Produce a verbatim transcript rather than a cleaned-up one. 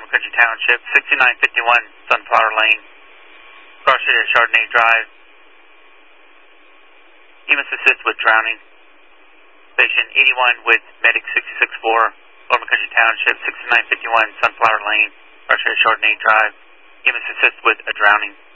Country Township, sixty-nine fifty-one Sunflower Lane, cross area Chardonnay Drive. You must assist with drowning. Station eighty-one with Medic six six four, Northern Country Township, sixty-nine fifty-one Sunflower Lane, cross area Chardonnay Drive. You must assist with a drowning.